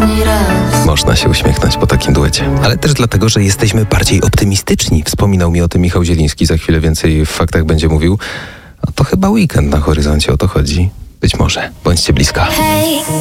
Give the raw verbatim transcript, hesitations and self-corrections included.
ostatni raz. Można się uśmiechnąć po takim duecie. Ale też dlatego, że jesteśmy bardziej optymistyczni. Wspominał mi o tym Michał Zieliński. Za chwilę więcej w faktach będzie mówił. A to chyba weekend na horyzoncie, o to chodzi. Być może. Bądźcie blisko. Hej.